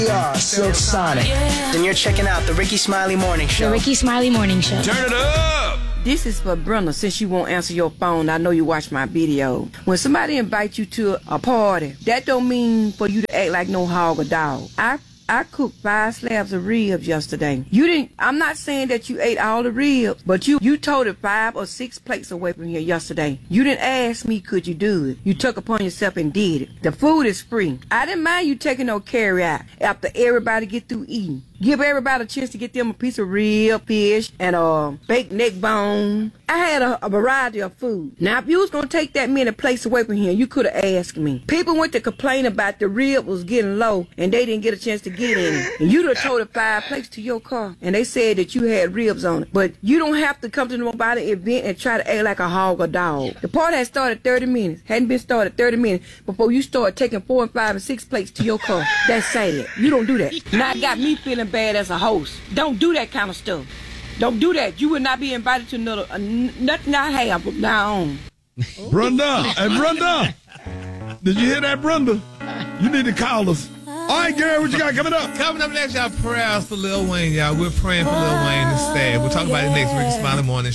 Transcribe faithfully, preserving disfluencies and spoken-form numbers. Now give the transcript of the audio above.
Yeah, Silk Sonic. Then you're checking out the Ricky Smiley Morning Show. The Ricky Smiley Morning Show. Turn it up! This is for Brenda. Since you won't answer your phone, I know you watch my video. When somebody invites you to a party, that don't mean for you to act like no hog or dog. I I cooked five slabs of ribs yesterday. You didn't. I'm not saying that you ate all the ribs, but you you toted five or six plates away from here yesterday. You didn't ask me, could you do it? You took upon yourself and did it. The food is free. I didn't mind you taking no carry out after everybody get through eating. Give everybody a chance to get them a piece of rib, fish, and a baked neck bone. I had a, a variety of food. Now, if you was going to take that many plates away from here, you could have asked me. People went to complain about the rib was getting low, and they didn't get a chance to get in it. And you'd have toted five plates to your car, and they said that you had ribs on it. But you don't have to come to nobody event and try to act like a hog or dog. The party had started thirty minutes. Hadn't been started thirty minutes before you start taking four and five and six plates to your car. That's sad. You don't do that. Now, it got me feeling bad as a host. Don't do that kind of stuff. Don't do that. You will not be invited to another, uh, nothing I have from now on. Brenda, hey Brenda, did you hear that, Brenda? You need to call us. All right, girl, what you got coming up? Coming up next, y'all, prayers for Lil Wayne, y'all. We're praying for Lil Wayne and staff. We'll talk about it next Ricky Smiley Morning.